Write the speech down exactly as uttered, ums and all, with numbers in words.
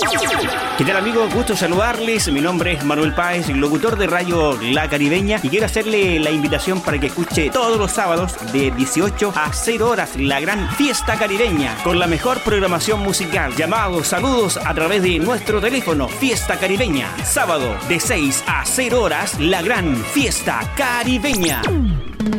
¿Qué tal, amigos? Gusto saludarles. Mi nombre es Manuel Páez, locutor de Radio La Caribeña, y quiero hacerle la invitación para que escuche todos los sábados de dieciocho a cero horas la gran fiesta caribeña con la mejor programación musical. Llamados, saludos a través de nuestro teléfono. Fiesta Caribeña, sábado de seis a cero horas la gran fiesta caribeña.